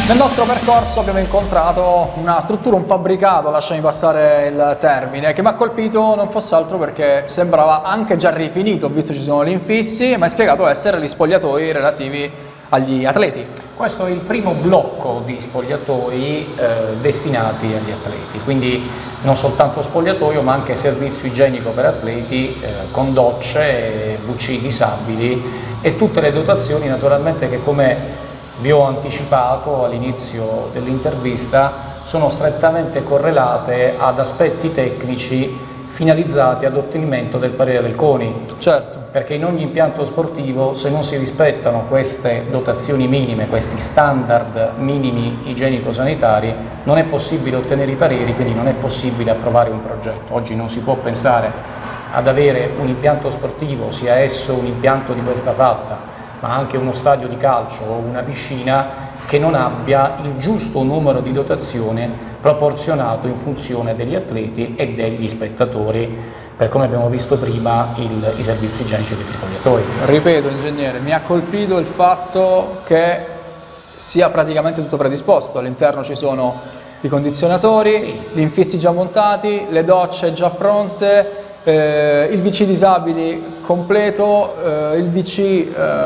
Nel nostro percorso abbiamo incontrato una struttura, un fabbricato, lasciami passare il termine, che mi ha colpito non fosse altro perché sembrava anche già rifinito, visto ci sono gli infissi, ma è spiegato essere gli spogliatoi relativi agli atleti. Questo è il primo blocco di spogliatoi destinati agli atleti, quindi non soltanto spogliatoio ma anche servizio igienico per atleti con docce, WC disabili e tutte le dotazioni naturalmente che, come vi ho anticipato all'inizio dell'intervista, sono strettamente correlate ad aspetti tecnici finalizzati ad ottenimento del parere del CONI. Certo. Perché in ogni impianto sportivo, se non si rispettano queste dotazioni minime, questi standard minimi igienico-sanitari, non è possibile ottenere i pareri, quindi non è possibile approvare un progetto. Oggi non si può pensare ad avere un impianto sportivo, sia esso un impianto di questa fatta, ma anche uno stadio di calcio o una piscina, che non abbia il giusto numero di dotazione proporzionato in funzione degli atleti e degli spettatori, per come abbiamo visto prima i servizi igienici degli spogliatoi. Ripeto, ingegnere, mi ha colpito il fatto che sia praticamente tutto predisposto. All'interno ci sono i condizionatori, sì, gli infissi già montati, le docce già pronte, il WC disabili completo, il WC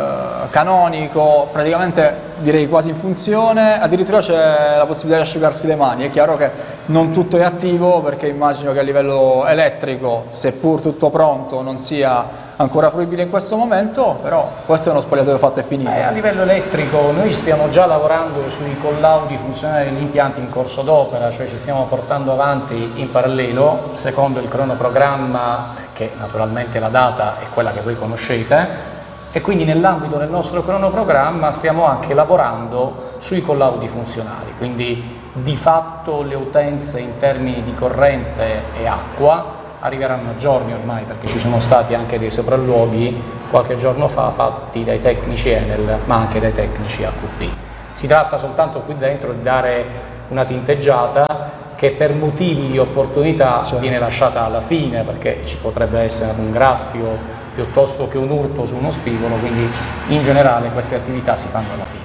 canonico praticamente direi quasi in funzione, addirittura c'è la possibilità di asciugarsi le mani. È chiaro che non tutto è attivo, perché immagino che a livello elettrico, seppur tutto pronto, non sia ancora fruibile in questo momento, però questo è uno spogliatoio fatto e finito. A livello elettrico noi stiamo già lavorando sui collaudi funzionali degli impianti in corso d'opera, cioè ci stiamo portando avanti in parallelo secondo il cronoprogramma, che naturalmente la data è quella che voi conoscete, e quindi nell'ambito del nostro cronoprogramma stiamo anche lavorando sui collaudi funzionali, quindi di fatto le utenze in termini di corrente e acqua arriveranno a giorni ormai, perché ci sono stati anche dei sopralluoghi qualche giorno fa fatti dai tecnici Enel ma anche dai tecnici AQP. Si tratta soltanto qui dentro di dare una tinteggiata che per motivi di opportunità viene lasciata alla fine, perché ci potrebbe essere un graffio piuttosto che un urto su uno spigolo, quindi in generale queste attività si fanno alla fine.